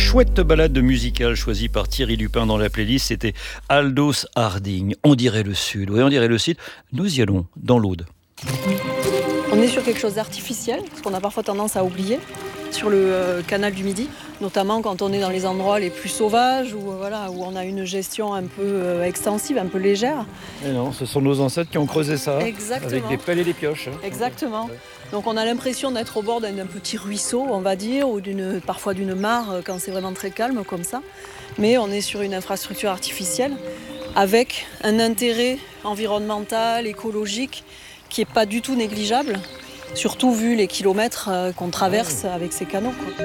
Chouette balade musicale choisie par Thierry Lupin dans la playlist, c'était Aldous Harding. On dirait le Sud, oui, on dirait le Sud. Nous y allons, dans l'Aude. On est sur quelque chose d'artificiel, ce qu'on a parfois tendance à oublier, sur le canal du Midi, notamment quand on est dans les endroits les plus sauvages, où on a une gestion un peu extensive, un peu légère. Et non, ce sont nos ancêtres qui ont creusé ça. Exactement. Avec des pelles et des pioches. Exactement. Ouais. Donc on a l'impression d'être au bord d'un petit ruisseau, on va dire, ou parfois d'une mare quand c'est vraiment très calme comme ça. Mais on est sur une infrastructure artificielle avec un intérêt environnemental, écologique, qui n'est pas du tout négligeable, surtout vu les kilomètres qu'on traverse avec ces canaux, quoi.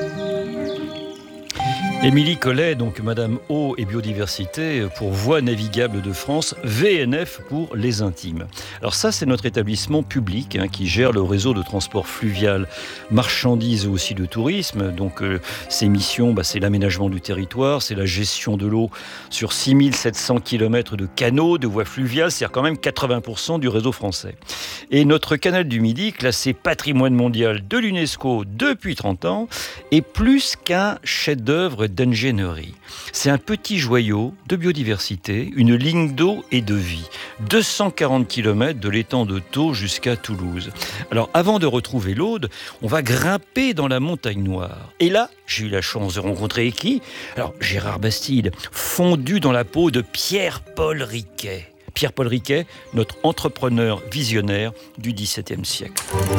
Émilie Collet, donc Madame Eau et Biodiversité pour Voies navigables de France, VNF pour les intimes. Alors ça, c'est notre établissement public qui gère le réseau de transport fluvial, marchandises et aussi de tourisme. Donc ses missions, c'est l'aménagement du territoire, c'est la gestion de l'eau sur 6700 km de canaux, de voies fluviales, c'est-à-dire quand même 80% du réseau français. Et notre canal du Midi, classé patrimoine mondial de l'UNESCO depuis 30 ans, est plus qu'un chef-d'œuvre d'ingénierie. C'est un petit joyau de biodiversité, une ligne d'eau et de vie. 240 km de l'étang de Thau jusqu'à Toulouse. Alors avant de retrouver l'Aude, on va grimper dans la montagne Noire. Et là, j'ai eu la chance de rencontrer qui ? Alors Gérard Bastide, fondu dans la peau de Pierre-Paul Riquet. Pierre-Paul Riquet, notre entrepreneur visionnaire du XVIIe siècle.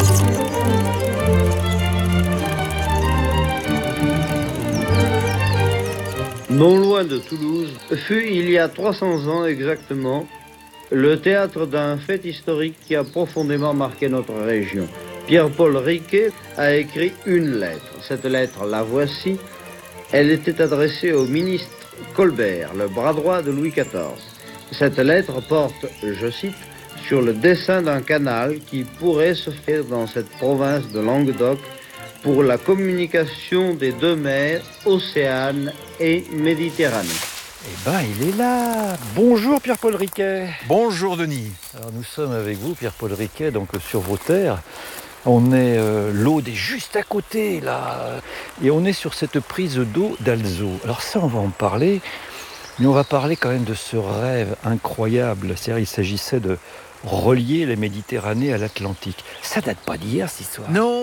Non loin de Toulouse, fut il y a 300 ans exactement, le théâtre d'un fait historique qui a profondément marqué notre région. Pierre-Paul Riquet a écrit une lettre. Cette lettre, la voici. Elle était adressée au ministre Colbert, le bras droit de Louis XIV. Cette lettre porte, je cite, sur le dessin d'un canal qui pourrait se faire dans cette province de Languedoc pour la communication des deux mers, Océane et Méditerranée. Eh ben, il est là. Bonjour Pierre-Paul Riquet. Bonjour Denis. Alors nous sommes avec vous, Pierre-Paul Riquet, donc sur vos terres. On est, l'Aude est juste à côté, là. Et on est sur cette prise d'eau d'Alzot. Alors ça, on va en parler. Mais on va parler quand même de ce rêve incroyable. C'est-à-dire, il s'agissait de relier la Méditerranée à l'Atlantique. Ça date pas d'hier, cette histoire. Non.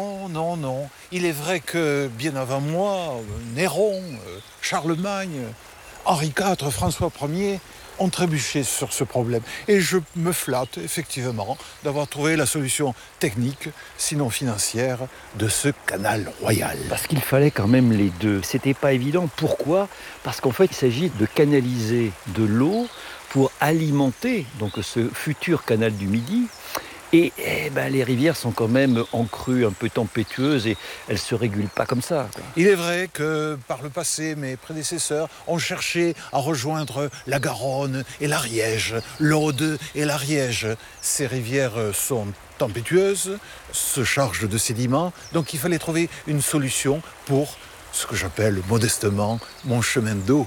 Il est vrai que bien avant moi, Néron, Charlemagne, Henri IV, François Ier ont trébuché sur ce problème. Et je me flatte, effectivement, d'avoir trouvé la solution technique, sinon financière, de ce canal royal. Parce qu'il fallait quand même les deux. C'était pas évident. Pourquoi ? Parce qu'en fait, il s'agit de canaliser de l'eau pour alimenter donc ce futur canal du Midi. Et les rivières sont quand même en crue, un peu tempétueuses, et elles ne se régulent pas comme ça, quoi. Il est vrai que par le passé, mes prédécesseurs ont cherché à rejoindre la Garonne et l'Ariège, l'Aude et l'Ariège. Ces rivières sont tempétueuses, se chargent de sédiments, donc il fallait trouver une solution pour ce que j'appelle modestement mon chemin d'eau.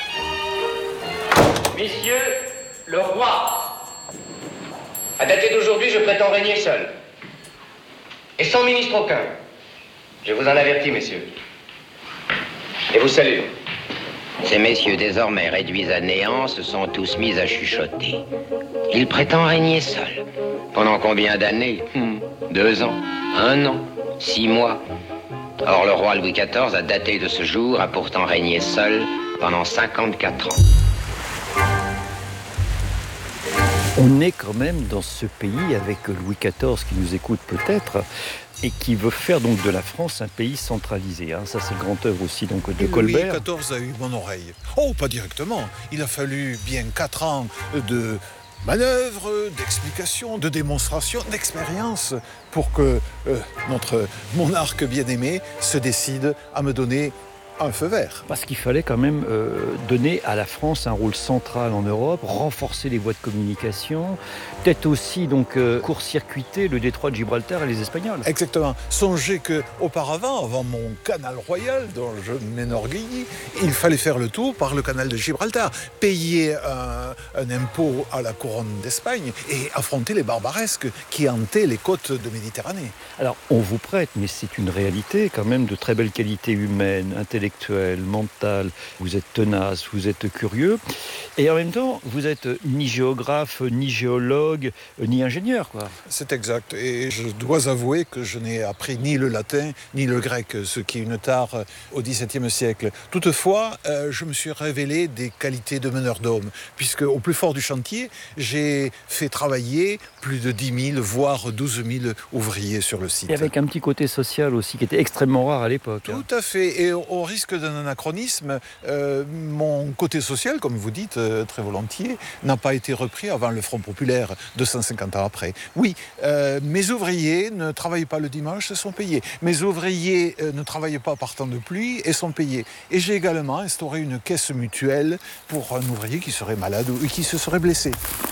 Messieurs, le roi, à dater d'aujourd'hui, je prétends régner seul. Et sans ministre aucun. Je vous en avertis, messieurs. Et vous salue. Ces messieurs, désormais réduits à néant, se sont tous mis à chuchoter. Il prétend régner seul. Pendant combien d'années ? 2 ans, 1 an, 6 mois. Or, le roi Louis XIV, à dater de ce jour, a pourtant régné seul pendant 54 ans. On est quand même dans ce pays avec Louis XIV qui nous écoute peut-être et qui veut faire donc de la France un pays centralisé. Ça, c'est le grand œuvre aussi donc, de Colbert. Louis XIV a eu mon oreille. Oh, pas directement. Il a fallu bien 4 ans de manœuvres, d'explications, de démonstrations, d'expériences pour que notre monarque bien-aimé se décide à me donner un feu vert. Parce qu'il fallait quand même donner à la France un rôle central en Europe, renforcer les voies de communication, peut-être aussi donc court-circuiter le détroit de Gibraltar et les Espagnols. Exactement. Songez qu'auparavant, avant mon canal royal dont je m'enorgueillis, il fallait faire le tour par le canal de Gibraltar, payer un impôt à la couronne d'Espagne et affronter les barbaresques qui hantaient les côtes de Méditerranée. Alors, on vous prête, mais c'est une réalité quand même de très belle qualité humaine, intellectuelle, intellectuelle, mentale, vous êtes tenace, vous êtes curieux, et en même temps, vous êtes ni géographe, ni géologue, ni ingénieur, quoi. C'est exact. Et je dois avouer que je n'ai appris ni le latin, ni le grec, ce qui est une tare au XVIIe siècle. Toutefois, je me suis révélé des qualités de meneur d'hommes, puisque au plus fort du chantier, j'ai fait travailler plus de 10 000, voire 12 000 ouvriers sur le site. Et avec un petit côté social aussi, qui était extrêmement rare à l'époque. Tout à fait. Et au risque d'un anachronisme, mon côté social, comme vous dites très volontiers, n'a pas été repris avant le Front populaire, 250 ans après. Oui, mes ouvriers ne travaillent pas le dimanche et sont payés. Mes ouvriers ne travaillent pas par temps de pluie et sont payés. Et j'ai également instauré une caisse mutuelle pour un ouvrier qui serait malade ou qui se serait blessé.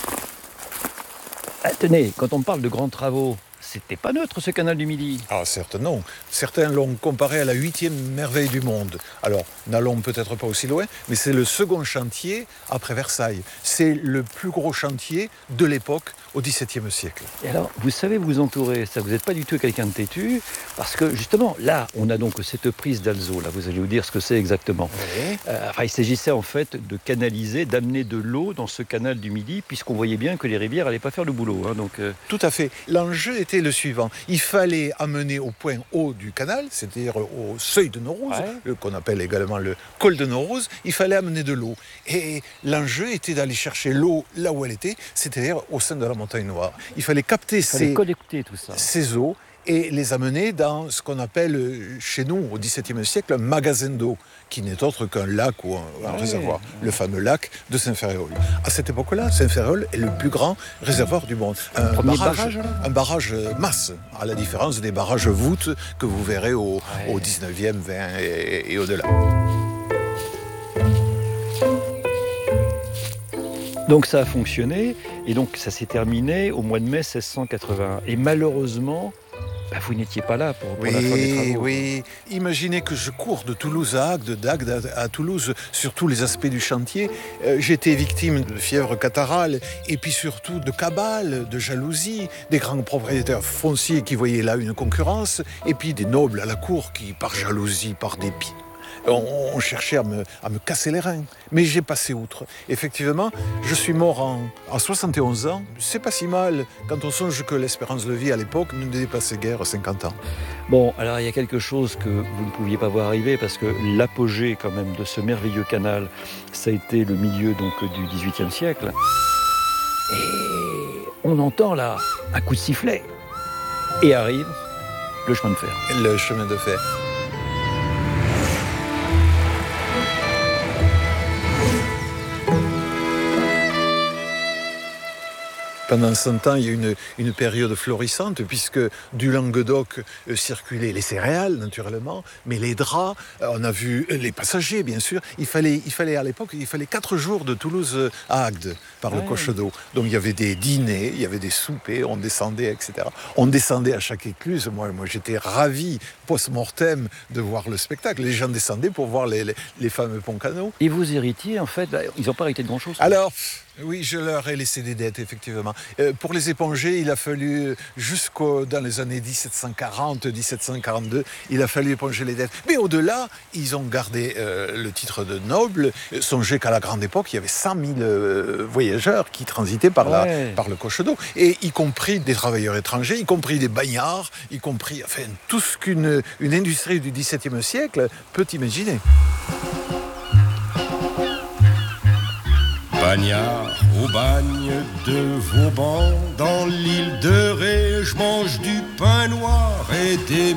Tenez, quand on parle de grands travaux, c'était pas neutre ce canal du Midi. Ah certes non. Certains l'ont comparé à la 8e merveille du monde. Alors, n'allons peut-être pas aussi loin, mais c'est le second chantier après Versailles. C'est le plus gros chantier de l'époque au XVIIe siècle. Et alors, vous savez vous entourer, ça, vous n'êtes pas du tout quelqu'un de têtu, parce que justement, là, on a donc cette prise d'Alzot, là, vous allez vous dire ce que c'est exactement. Oui. Il s'agissait en fait de canaliser, d'amener de l'eau dans ce canal du Midi, puisqu'on voyait bien que les rivières n'allaient pas faire le boulot. Tout à fait. L'enjeu était le suivant. Il fallait amener au point haut du canal, c'est-à-dire au seuil de Naurouse, qu'on appelle également le col de Naurouse, il fallait amener de l'eau. Et l'enjeu était d'aller chercher l'eau là où elle était, c'est-à-dire au sein de la montagne Noire. Il fallait capter collecter tout ça. ces eaux et les amener dans ce qu'on appelle chez nous au XVIIe siècle un magasin d'eau, qui n'est autre qu'un lac ou un réservoir, le fameux lac de Saint-Ferréol. À cette époque-là, Saint-Ferréol est le plus grand réservoir du monde. Un barrage masse, à la différence des barrages voûtes que vous verrez au 19e, 20 et au-delà. Donc ça a fonctionné, et donc ça s'est terminé au mois de mai 1681. Et malheureusement, vous n'étiez pas là pour la fin des travaux. Oui, imaginez que je cours de Toulouse à Agde, d'Agde à Toulouse, sur tous les aspects du chantier. J'étais victime de fièvre catarrhale, et puis surtout de cabale, de jalousie, des grands propriétaires fonciers qui voyaient là une concurrence, et puis des nobles à la cour qui, par jalousie, par dépit, on cherchait à me casser les reins. Mais j'ai passé outre. Effectivement, je suis mort à 71 ans. C'est pas si mal quand on songe que l'espérance de vie à l'époque ne dépassait guère 50 ans. Bon, alors il y a quelque chose que vous ne pouviez pas voir arriver, parce que l'apogée quand même de ce merveilleux canal, ça a été le milieu donc du XVIIIe siècle. Et on entend là un coup de sifflet. Et arrive le chemin de fer. Le chemin de fer. Pendant 100 ans, il y a une période florissante, puisque du Languedoc circulaient les céréales, naturellement, mais les draps, on a vu les passagers, bien sûr. Il fallait à l'époque, 4 jours de Toulouse à Agde, par le coche d'eau. Donc il y avait des dîners, il y avait des soupers, on descendait, etc. On descendait à chaque écluse. Moi j'étais ravi, post-mortem, de voir le spectacle. Les gens descendaient pour voir les fameux ponts-canaux. Et vos héritiers, en fait, ils n'ont pas hérité de grand-chose. Alors, oui, je leur ai laissé des dettes, effectivement. Pour les éponger, il a fallu, dans les années 1740, 1742, il a fallu éponger les dettes. Mais au-delà, ils ont gardé le titre de noble. Songez qu'à la grande époque, il y avait 100 000 voyageurs qui transitaient par le coche d'eau, et y compris des travailleurs étrangers, y compris des bagnards, y compris tout ce qu'une industrie du XVIIe siècle peut imaginer. Bagnard au bagne de Vauban, dans l'île de Ré, je mange du pain noir et des